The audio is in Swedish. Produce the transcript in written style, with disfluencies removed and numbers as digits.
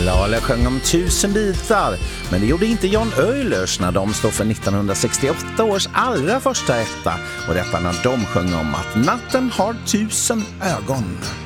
Lale sjöng om 1000 bitar, men det gjorde inte John Oilers när de stod för 1968 års allra första etta, och detta när de sjöng om att natten har 1000 ögon.